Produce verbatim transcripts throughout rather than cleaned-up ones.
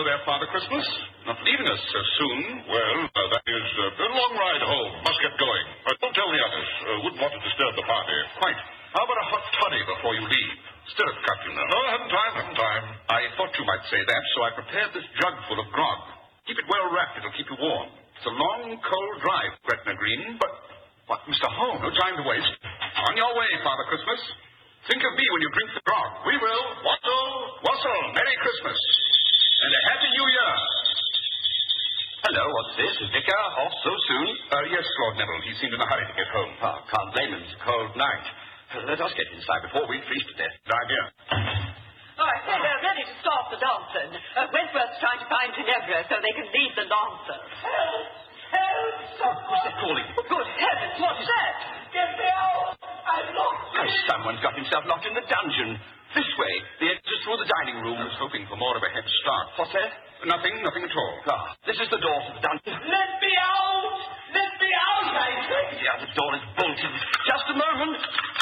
go there, Father Christmas? Not leaving us so soon? Well, uh, that is uh, a long ride home. Must get going. Uh, don't tell the others. Uh, wouldn't want to disturb the party. Quite. How about a hot toddy before you leave? Stirrup cup, you know. No, I haven't time, haven't time. I thought you might say that, so I prepared this jug full of grog. Keep it well wrapped. It'll keep you warm. It's a long, cold drive, Gretna Green, but... What, Mister Holmes? No time to waste. On your way, Father Christmas. Think of me when you drink the grog. We will. Wassail, wassail. Merry Christmas. And a Happy New Year. Hello, what's this? Is Vicar off so soon? Uh, yes, Lord Neville. He seemed in a hurry to get home. Oh, can't blame him. It's a cold night. Let us get inside before we freeze to death. Good idea. All right, they're, they're ready to start the dancing. Uh, Wentworth's trying to find Ginevra so they can lead the dancers. Help! Help! Someone! Who's that calling? Good heavens, what's that? Get me out! I'm locked in! Someone's got himself locked in the dungeon. This way. The exit through the dining room. I was hoping for more of a head start. What's that? Nothing, nothing at all. Ah, this is the door to the dungeon. Let me out! Let me out, I say! Yeah, the door is bolted. Just a moment.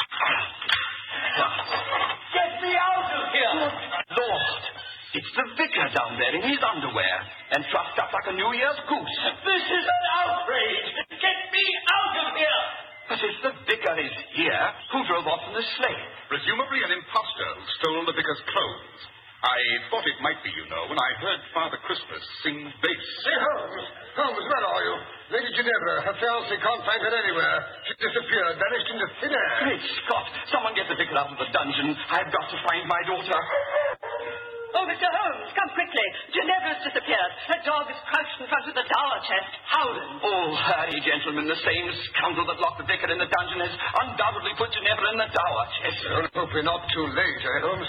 Get me out of here! Lord, it's the vicar down there in his underwear and trussed up like a New Year's goose. This is an outrage! Get me out of here! But if the vicar is here, who drove off in the sleigh? Presumably an impostor who stole the vicar's clothes. I thought it might be, you know, when I heard Father Christmas sing bass. Say, Holmes. Holmes, where are you? Lady Ginevra, her fiancé can't find her anywhere. She disappeared, vanished into thin air. Great Scott! Someone get the vicar out of the dungeon. I've got to find my daughter. Oh, Mister Holmes, come quickly. Ginevra's disappeared. Her dog is crouched in front of the dower chest, howling. Oh, hurry, gentlemen. The same scoundrel that locked the vicar in the dungeon has undoubtedly put Ginevra in the dower chest. I hope we're not too late, eh, Holmes?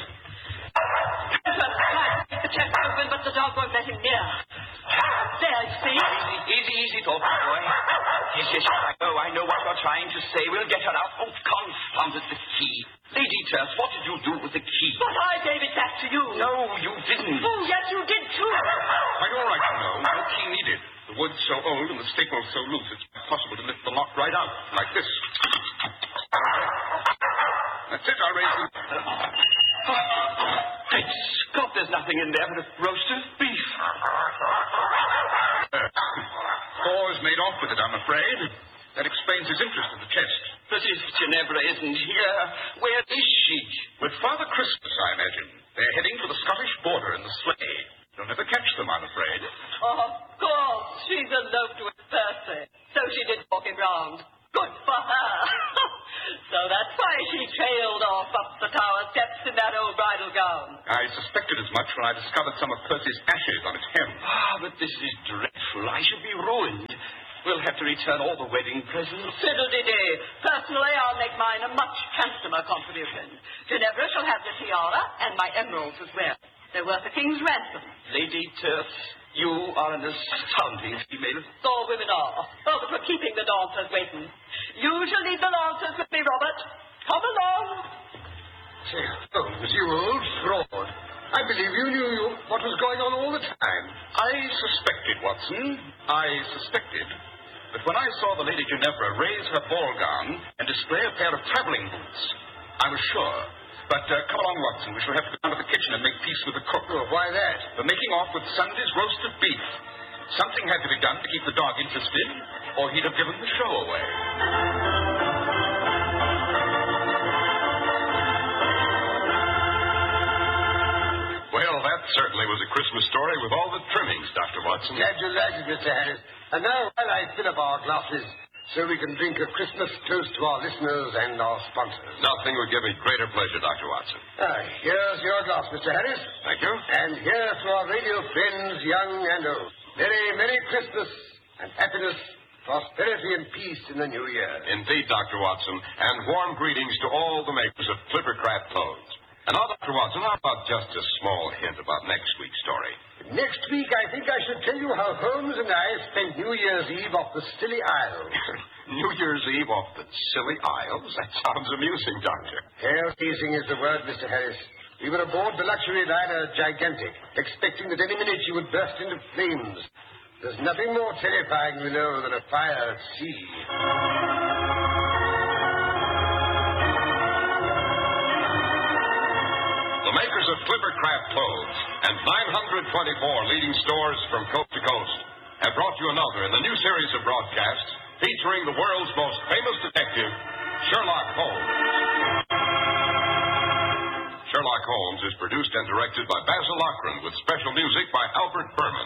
The chest open, but the dog won't let him near. There, you see? Easy, easy, easy, talk, boy. Yes, yes, I know, I know what you're trying to say. We'll get her out. Oh, confound it, the key. Lady Terse, what did you do with the key? But I gave it back to you. No, you didn't. Oh, yes, you did, too. Quite all right, you know. No key needed. The wood's so old and the staples so loose, it's possible to lift the lock right out, like this. That's it, I'll raise it. Great Scott, there's nothing in there but a roasted beef. Uh, Thor's made off with it, I'm afraid. That explains his interest in the chest. But if Ginevra isn't here, where is she? With Father Christmas, I imagine. They're heading for the Scottish border in the sleigh. You'll never catch them, I'm afraid. Oh, of course. She's eloped with Percy. So she did walk him round. Good for her. So that's why she trailed off up the tower steps in that old bridal gown. I suspected as much when I discovered some of Percy's ashes on its hem. Ah, but this is dreadful. I should be ruined. We'll have to return all the wedding presents. Fiddle-dee-dee. Personally, I'll make mine a much handsomer contribution. Ginevra shall have the tiara and my emeralds as well. They're worth a king's ransom. Lady Terse, you are an astounding female. All women are. Oh, but we're keeping the dancers waiting. You shall lead the dancers with me, Robert. Come along. Say, Holmes, you old fraud. I believe you knew you, what was going on all the time. I suspected, Watson. I suspected. But when I saw the Lady Ginevra raise her ball gown and display a pair of traveling boots, I was sure. But uh, come along, Watson. We shall have to go down to the kitchen and make peace with the cook. Oh, why that? For making off with Sunday's roasted beef. Something had to be done to keep the dog interested, or he'd have given the show away. Well, that certainly was a Christmas story with all the trimmings, Doctor Watson. Glad you liked it, Mister Harris. And now, while I fill up our glasses, so we can drink a Christmas toast to our listeners and our sponsors. Nothing would give me greater pleasure, Doctor Watson. Ah, here's your glass, Mister Harris. Thank you. And here to our radio friends, young and old. Very Merry Christmas and happiness, prosperity and peace in the new year. Indeed, Doctor Watson, and warm greetings to all the makers of Clippercraft clothes. And now, Doctor Watson, how about just a small hint about next week's story? Next week, I think I should tell you how Holmes and I spent New Year's Eve off the Scilly Isles. New Year's Eve off the Scilly Isles? That sounds amusing, Doctor. Hair-teasing is the word, Mister Harris. We were aboard the luxury liner Gigantic, expecting that any minute she would burst into flames. There's nothing more terrifying, you know, than a fire at sea. The makers of Clippercraft clothes and and nine hundred twenty-four leading stores from coast to coast have brought you another in the new series of broadcasts featuring the world's most famous detective, Sherlock Holmes. Sherlock Holmes is produced and directed by Basil Lochran with special music by Albert Berman.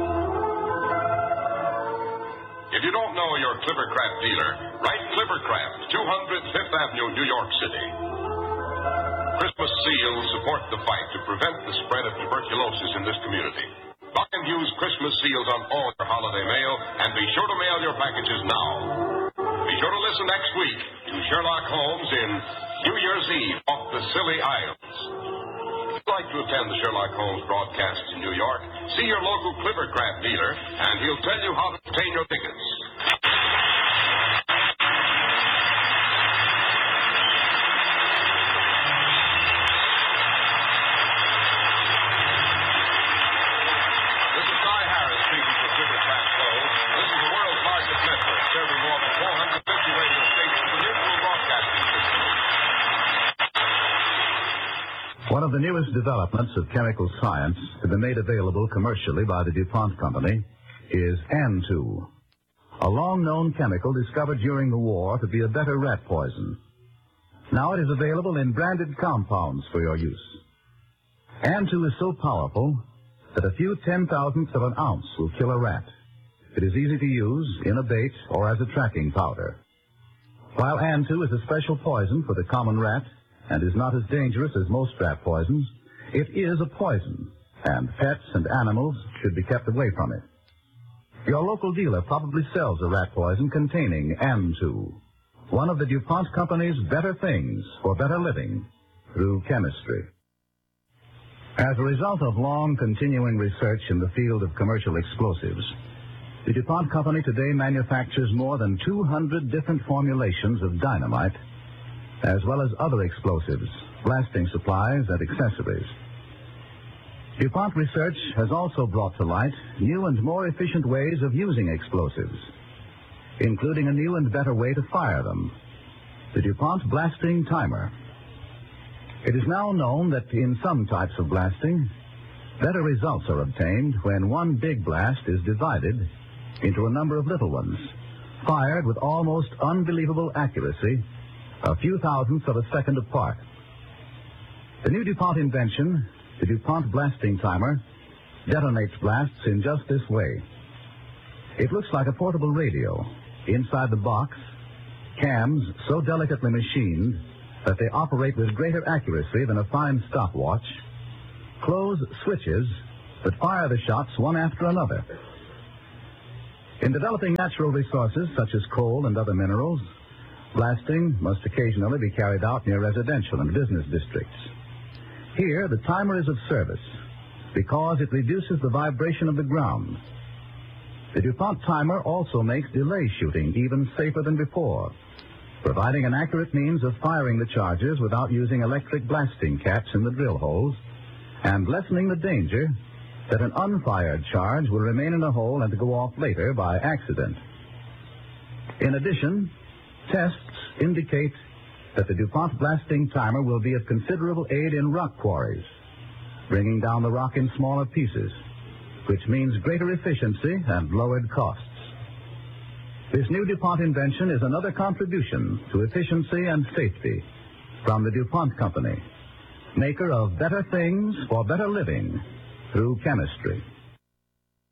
If you don't know your Clippercraft dealer, write Clippercraft, two hundred Fifth Avenue, New York City. Christmas seals support the fight to prevent the spread of tuberculosis in this community. Buy and use Christmas seals on all your holiday mail, and be sure to mail your packages now. Be sure to listen next week to Sherlock Holmes in New Year's Eve off the Scilly Isles. If you'd like to attend the Sherlock Holmes broadcasts in New York, see your local Clippercraft dealer, and he'll tell you how to obtain your tickets. This is Guy Harris speaking for Clippercraft Clothes. This is the world's largest network, serving more than four hundred fifty radio stations with mutual broadcasting system. One of the newest developments of chemical science to be made available commercially by the DuPont Company is An two, a long-known chemical discovered during the war to be a better rat poison. Now it is available in branded compounds for your use. An two is so powerful that a few ten-thousandths of an ounce will kill a rat. It is easy to use in a bait or as a tracking powder. While An two is a special poison for the common rat and is not as dangerous as most rat poisons, it is a poison, and pets and animals should be kept away from it. Your local dealer probably sells a rat poison containing An two, one of the DuPont Company's better things for better living through chemistry. As a result of long continuing research in the field of commercial explosives, the DuPont Company today manufactures more than two hundred different formulations of dynamite, as well as other explosives, blasting supplies, and accessories. DuPont research has also brought to light new and more efficient ways of using explosives, including a new and better way to fire them, the DuPont Blasting Timer. It is now known that in some types of blasting, better results are obtained when one big blast is divided into a number of little ones, fired with almost unbelievable accuracy, a few thousandths of a second apart. The new DuPont invention, the DuPont Blasting Timer, detonates blasts in just this way. It looks like a portable radio. Inside the box, cams so delicately machined that they operate with greater accuracy than a fine stopwatch, close switches that fire the shots one after another. In developing natural resources such as coal and other minerals, blasting must occasionally be carried out near residential and business districts. Here, the timer is of service because it reduces the vibration of the ground. The DuPont timer also makes delay shooting even safer than before, providing an accurate means of firing the charges without using electric blasting caps in the drill holes, and lessening the danger that an unfired charge will remain in a hole and go off later by accident. In addition, tests indicate that the DuPont Blasting Timer will be of considerable aid in rock quarries, bringing down the rock in smaller pieces, which means greater efficiency and lowered costs. This new DuPont invention is another contribution to efficiency and safety from the DuPont Company, maker of better things for better living through chemistry.